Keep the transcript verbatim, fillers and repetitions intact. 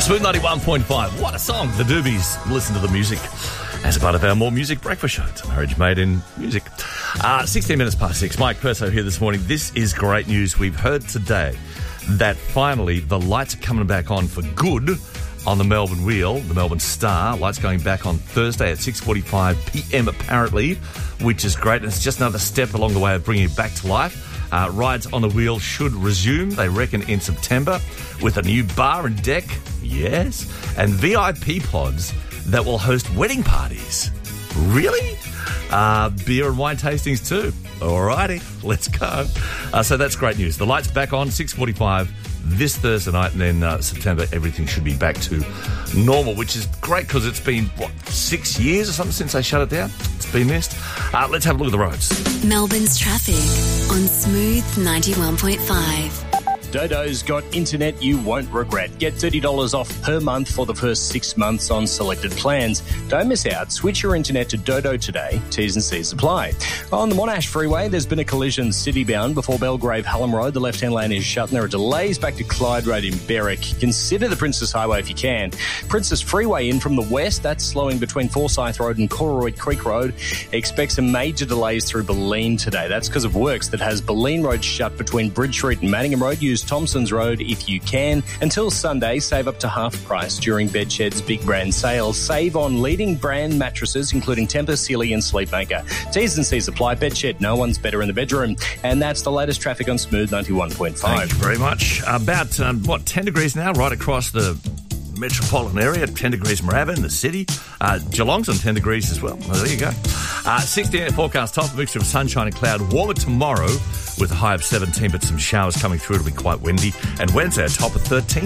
Smooth ninety-one point five. What a song. The Doobies. Listen to the music as a part of our More Music breakfast show. It's Marriage Made in Music. Uh, sixteen minutes past six. Mike Perso here this morning. This is great news. We've heard today that finally the lights are coming back on for good on the Melbourne Wheel, the Melbourne Star. Lights going back on Thursday at six forty-five p.m. apparently, which is great. And it's just another step along the way of bringing it back to life. Uh, rides on the wheel should resume, they reckon, in September with a new bar and deck, yes, and V I P pods that will host wedding parties. Really? Uh, beer and wine tastings too. Alrighty, let's go. Uh, so that's great news. The lights back on, six forty-five this Thursday night, and then uh, September everything should be back to normal, which is great because it's been, what, six years or something since they shut it down? It's been missed. Uh, let's have a look at the roads. Melbourne's traffic on Smooth ninety-one point five. Dodo's got internet you won't regret. Get thirty dollars off per month for the first six months on selected plans. Don't miss out. Switch your internet to Dodo today. T's and C's apply. On the Monash Freeway, there's been a collision city-bound before Belgrave Hallam Road. The left-hand lane is shut and there are delays back to Clyde Road in Berwick. Consider the Princess Highway if you can. Princess Freeway in from the west, that's slowing between Forsyth Road and Cororoy Creek Road. Expect some major delays through Balleen today. That's because of works that has Balleen Road shut between Bridge Street and Manningham Road. Use Thompson's Road if you can. Until Sunday, save up to half price during Bedshed's big brand sale. Save on leading brand mattresses, including Tempur, Sealy and Sleepmaker. T's and C's apply. Bedshed, no one's better in the bedroom. And that's the latest traffic on Smooth ninety-one point five. Thank you very much. About, um, what, ten degrees now, right across the metropolitan area. ten degrees Moorabbin, the city. Uh, Geelong's on ten degrees as well. Well, there you go. Uh, sixteen forecast, top, a mixture of sunshine and cloud. Warmer tomorrow with a high of seventeen, but some showers coming through. It'll be quite windy. And Wednesday, a top of thirteen.